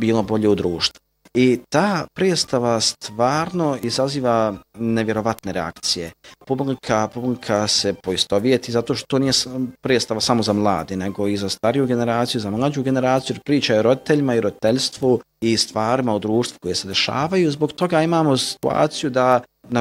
bilo bolje u društvu. I ta predstava stvarno izaziva nevjerovatne reakcije. Publika se poistovjeti zato što to nije predstava samo za mladi, nego i za stariju generaciju, za mlađu generaciju, priča o roditeljima i roditeljstvu i stvarima u društvu koje se dešavaju. Zbog toga imamo situaciju da